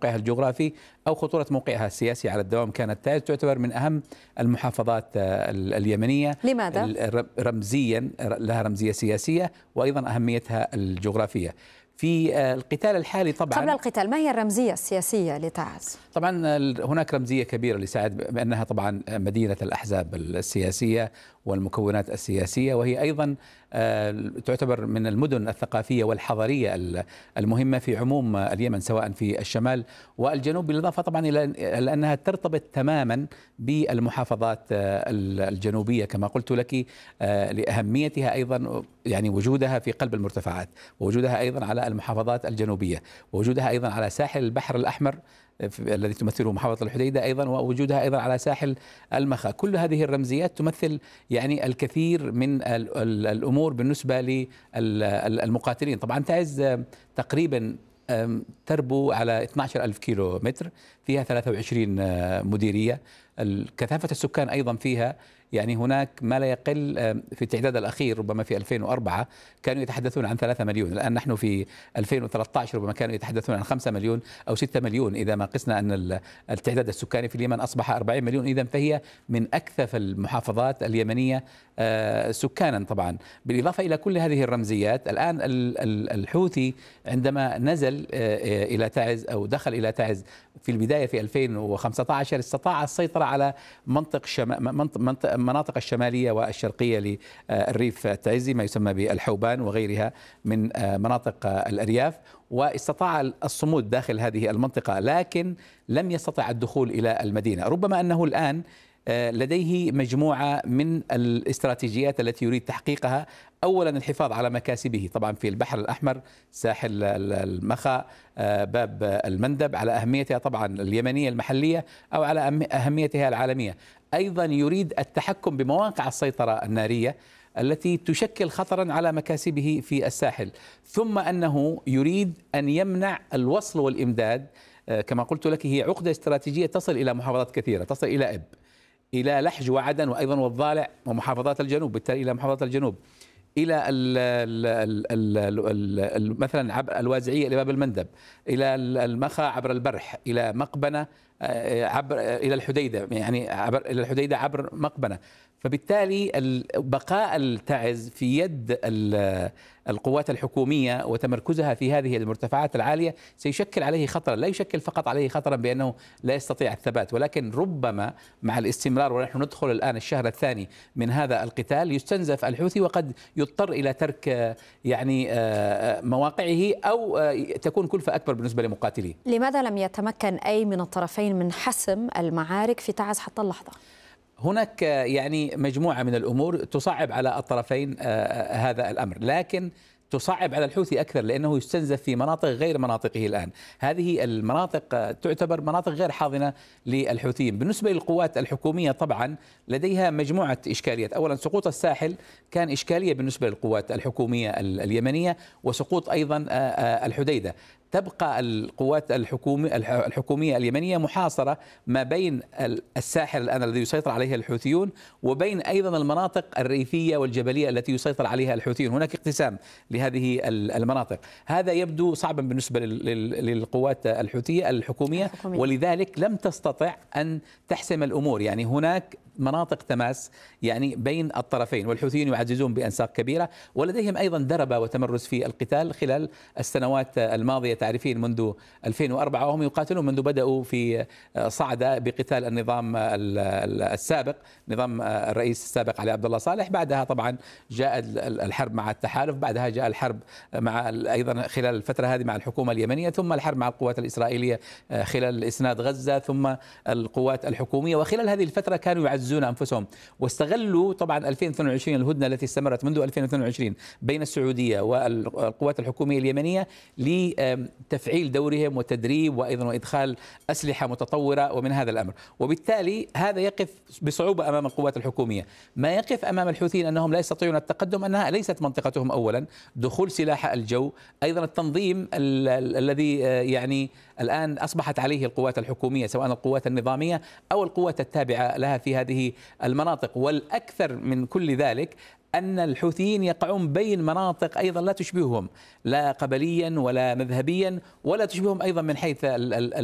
موقعها الجغرافي أو خطورة موقعها السياسي على الدوام، كانت تعز تعتبر من أهم المحافظات اليمنية. لماذا؟ رمزيا لها رمزية سياسية وأيضا أهميتها الجغرافية. في القتال الحالي طبعا، قبل القتال ما هي الرمزية السياسية لتعز؟ طبعا هناك رمزية كبيرة لسعد بأنها طبعا مدينة الأحزاب السياسية والمكونات السياسية، وهي أيضا تعتبر من المدن الثقافية والحضارية المهمة في عموم اليمن، سواء في الشمال والجنوب، بالإضافة طبعا إلى أنها ترتبط تماما بالمحافظات الجنوبية كما قلت لك، لأهميتها أيضا، يعني وجودها في قلب المرتفعات، ووجودها أيضا على المحافظات الجنوبية، ووجودها أيضا على ساحل البحر الأحمر الذي تمثله محافظة الحديدة أيضا، ووجودها أيضا على ساحل المخا. كل هذه الرمزيات تمثل يعني الكثير من الأمور بالنسبة للمقاتلين. طبعا تعز تقريبا تربو على 12,000 كيلو متر، فيها 23 مديرية. كثافة السكان أيضا فيها يعني هناك ما لا يقل، في التعداد الأخير ربما في 2004 كانوا يتحدثون عن 3 مليون، الآن نحن في 2013 ربما كانوا يتحدثون عن 5 مليون أو 6 مليون، إذا ما قسنا أن التعداد السكاني في اليمن أصبح 40 مليون، إذا فهي من أكثف المحافظات اليمنية سكانا طبعا. بالإضافة إلى كل هذه الرمزيات، الآن الحوثي عندما نزل إلى تعز أو دخل إلى تعز في البداية في 2015 استطاع السيطرة على مناطق الشمالية والشرقية للريف التعزي، ما يسمى بالحوبان وغيرها من مناطق الأرياف، واستطاع الصمود داخل هذه المنطقة، لكن لم يستطع الدخول إلى المدينة. ربما أنه الآن لديه مجموعة من الاستراتيجيات التي يريد تحقيقها. أولا الحفاظ على مكاسبه طبعا في البحر الأحمر، ساحل المخا، باب المندب، على أهميتها طبعا اليمنية المحلية أو على أهميتها العالمية. أيضا يريد التحكم بمواقع السيطرة النارية التي تشكل خطرا على مكاسبه في الساحل، ثم أنه يريد أن يمنع الوصل والإمداد. كما قلت لك هي عقدة استراتيجية تصل إلى محافظات كثيرة، تصل إلى إب، إلى لحج وعدن وأيضا والضالع ومحافظات الجنوب، بالتالي إلى محافظات الجنوب، إلى مثلا عبر الوازعية إلى باب المندب، إلى المخا عبر البرح، إلى مقبنة عبر إلى الحديدة، يعني عبر إلى الحديدة عبر مقبنة. فبالتالي بقاء التعز في يد القوات الحكومية وتمركزها في هذه المرتفعات العالية سيشكل عليه خطرا، لا يشكل فقط عليه خطرا بأنه لا يستطيع الثبات، ولكن ربما مع الاستمرار، ونحن ندخل الآن الشهر الثاني من هذا القتال، يستنزف الحوثي وقد يضطر إلى ترك يعني مواقعه أو تكون كلفة أكبر بالنسبة لمقاتليه. لماذا لم يتمكن أي من الطرفين من حسم المعارك في تعز حتى اللحظة؟ هناك يعني مجموعة من الأمور تصعب على الطرفين هذا الأمر، لكن تصعب على الحوثي أكثر لأنه يستنزف في مناطق غير مناطقه الآن. هذه المناطق تعتبر مناطق غير حاضنة للحوثيين. بالنسبة للقوات الحكومية طبعا لديها مجموعة إشكاليات. أولا سقوط الساحل كان إشكالية بالنسبة للقوات الحكومية اليمنية، وسقوط أيضا الحديدة. تبقى القوات الحكومية اليمنية محاصرة ما بين الساحل الآن الذي يسيطر عليه الحوثيون وبين أيضا المناطق الريفية والجبلية التي يسيطر عليها الحوثيون. هناك اقتسام لهذه المناطق، هذا يبدو صعبا بالنسبة للقوات الحوثية الحكومية، ولذلك لم تستطع أن تحسم الأمور. يعني هناك مناطق تماس يعني بين الطرفين، والحوثيين يعززون بأنساق كبيرة، ولديهم أيضا دربة وتمرس في القتال خلال السنوات الماضية. تعرفين منذ 2004 وهم يقاتلون، منذ بدأوا في صعدة بقتال النظام السابق، نظام الرئيس السابق علي عبد الله صالح. بعدها طبعا جاء الحرب مع التحالف، بعدها جاء الحرب مع أيضا خلال الفترة هذه مع الحكومة اليمنية، ثم الحرب مع القوات الإسرائيلية خلال إسناد غزة، ثم القوات الحكومية. وخلال هذه الفترة كانوا يعززون أنفسهم، واستغلوا طبعا 2022 الهدنة التي استمرت منذ 2022 بين السعودية والقوات الحكومية اليمنية لتفعيل دورهم وتدريب وأيضا وإدخال أسلحة متطورة ومن هذا الأمر. وبالتالي هذا يقف بصعوبة أمام القوات الحكومية. ما يقف أمام الحوثيين أنهم لا يستطيعون التقدم، أنها ليست منطقتهم أولا، دخول سلاح الجو، أيضا التنظيم الذي يعني الآن أصبحت عليه القوات الحكومية سواء القوات النظامية أو القوات التابعة لها في هذه المناطق. والأكثر من كل ذلك أن الحوثيين يقعون بين مناطق أيضا لا تشبههم لا قبليا ولا مذهبيا ولا تشبههم أيضا من حيث